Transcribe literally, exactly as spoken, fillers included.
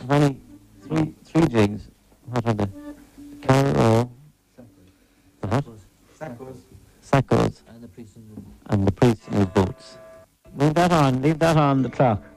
There's only three three jigs. What are the carol? The what? Sackos. Sackos. And the priests in the And the priests in the boats. Leave that on. Leave that on the clock.